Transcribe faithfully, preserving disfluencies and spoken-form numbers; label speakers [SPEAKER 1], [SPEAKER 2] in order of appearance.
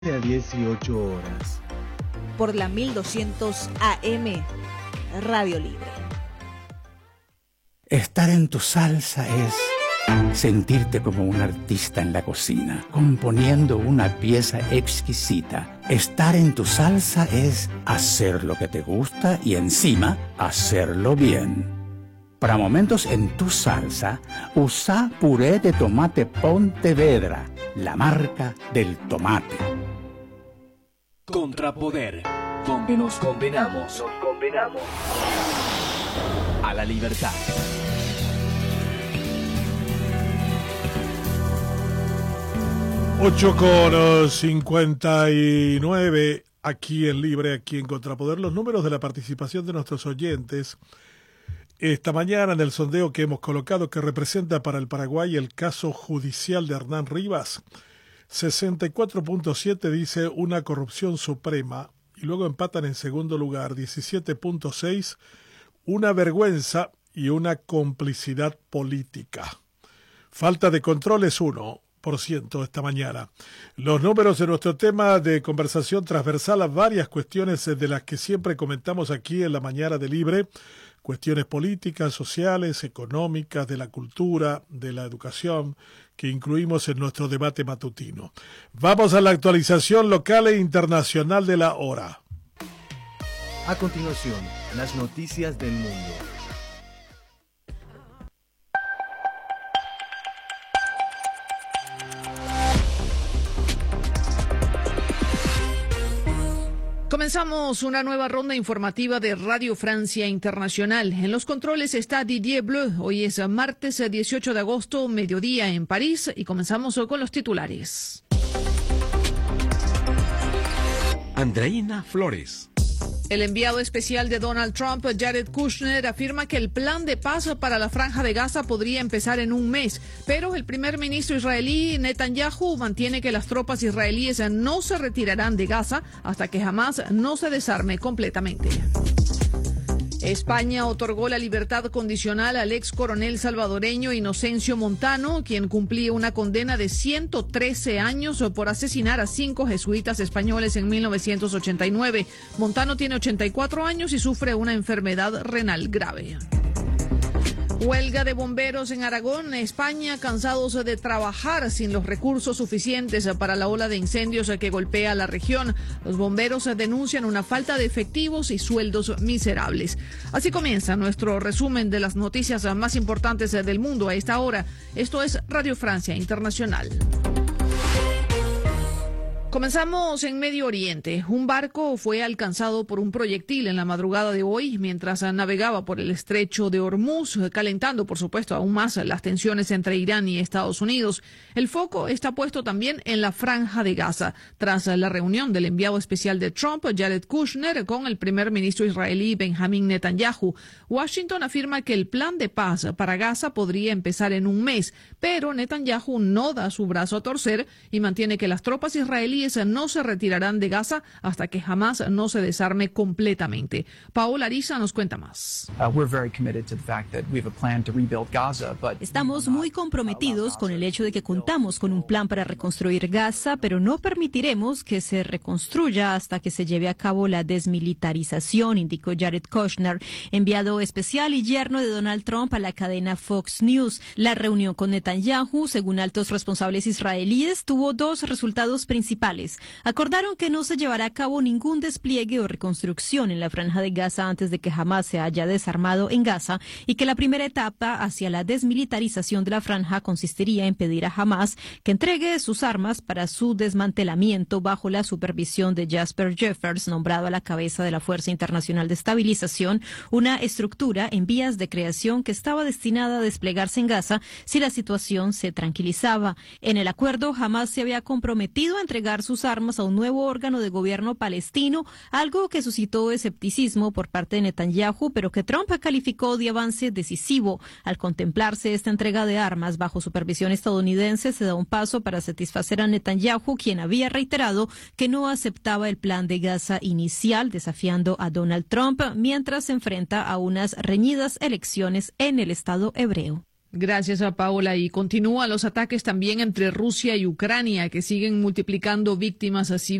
[SPEAKER 1] a dieciocho horas.
[SPEAKER 2] Por la mil doscientos A M, Radio Libre.
[SPEAKER 3] Estar en tu salsa es sentirte como un artista en la cocina, componiendo una pieza exquisita. Estar en tu salsa es hacer lo que te gusta y encima hacerlo bien. Para momentos en tu salsa, usa puré de tomate Pontevedra, la marca del tomate.
[SPEAKER 4] Contrapoder, donde nos condenamos, nos condenamos a la libertad.
[SPEAKER 5] ocho con cincuenta y nueve aquí en Libre, aquí en Contrapoder. Los números de la participación de nuestros oyentes esta mañana en el sondeo que hemos colocado, que representa para el Paraguay el caso judicial de Hernán Rivas. sesenta y cuatro punto siete dice una corrupción suprema, y luego empatan en segundo lugar diecisiete punto seis, una vergüenza y una complicidad política. Falta de control es uno por ciento esta mañana. Los números de nuestro tema de conversación transversal a varias cuestiones de las que siempre comentamos aquí en la mañana de Libre, cuestiones políticas, sociales, económicas, de la cultura, de la educación, que incluimos en nuestro debate matutino. Vamos a la actualización local e internacional de la hora.
[SPEAKER 1] A continuación, las noticias del mundo.
[SPEAKER 6] Comenzamos una nueva ronda informativa de Radio Francia Internacional. En los controles está Didier Bleu. Hoy es martes dieciocho de agosto, mediodía en París, y comenzamos con los titulares.
[SPEAKER 4] Andreina Flores.
[SPEAKER 6] El enviado especial de Donald Trump, Jared Kushner, afirma que el plan de paz para la Franja de Gaza podría empezar en un mes, pero el primer ministro israelí Netanyahu mantiene que las tropas israelíes no se retirarán de Gaza hasta que Hamás no se desarme completamente. España otorgó la libertad condicional al ex coronel salvadoreño Inocencio Montano, quien cumplía una condena de ciento trece años por asesinar a cinco jesuitas españoles en mil novecientos ochenta y nueve. Montano tiene ochenta y cuatro años y sufre una enfermedad renal grave. Huelga de bomberos en Aragón, España, cansados de trabajar sin los recursos suficientes para la ola de incendios que golpea la región. Los bomberos denuncian una falta de efectivos y sueldos miserables. Así comienza nuestro resumen de las noticias más importantes del mundo a esta hora. Esto es Radio Francia Internacional. Comenzamos en Medio Oriente. Un barco fue alcanzado por un proyectil en la madrugada de hoy mientras navegaba por el estrecho de Hormuz, calentando, por supuesto, aún más las tensiones entre Irán y Estados Unidos. El foco está puesto también en la Franja de Gaza, tras la reunión del enviado especial de Trump, Jared Kushner, con el primer ministro israelí Benjamin Netanyahu. Washington afirma que el plan de paz para Gaza podría empezar en un mes, pero Netanyahu no da su brazo a torcer y mantiene que las tropas israelíes no se retirarán de Gaza hasta que Hamás no se desarme completamente. Paola Ariza nos cuenta más.
[SPEAKER 7] Estamos muy comprometidos con el hecho de que contamos con un plan para reconstruir Gaza, pero no permitiremos que se reconstruya hasta que se lleve a cabo la desmilitarización, indicó Jared Kushner, enviado especial y yerno de Donald Trump a la cadena Fox News. La reunión con Netanyahu, según altos responsables israelíes, tuvo dos resultados principales. Acordaron que no se llevará a cabo ningún despliegue o reconstrucción en la Franja de Gaza antes de que Hamás se haya desarmado en Gaza y que la primera etapa hacia la desmilitarización de la franja consistiría en pedir a Hamás que entregue sus armas para su desmantelamiento bajo la supervisión de Jasper Jeffers, nombrado a la cabeza de la Fuerza Internacional de Estabilización, una estructura en vías de creación que estaba destinada a desplegarse en Gaza si la situación se tranquilizaba. En el acuerdo, Hamás se había comprometido a entregar sus armas a un nuevo órgano de gobierno palestino, algo que suscitó escepticismo por parte de Netanyahu, pero que Trump calificó de avance decisivo. Al contemplarse esta entrega de armas bajo supervisión estadounidense, se da un paso para satisfacer a Netanyahu, quien había reiterado que no aceptaba el plan de Gaza inicial, desafiando a Donald Trump mientras se enfrenta a unas reñidas elecciones en el Estado hebreo.
[SPEAKER 6] Gracias a Paola. Y continúan los ataques también entre Rusia y Ucrania, que siguen multiplicando víctimas civiles.